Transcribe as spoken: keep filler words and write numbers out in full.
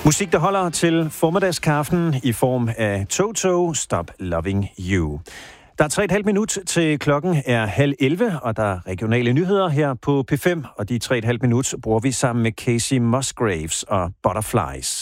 Musik, der holder til formiddagskaffen i form af Toto, Stop Loving You. Der er tre og et halvt minut til klokken er halv elleve, og der er regionale nyheder her på P fem, og de tre og et halvt minut bruger vi sammen med Casey Musgraves og Butterflies.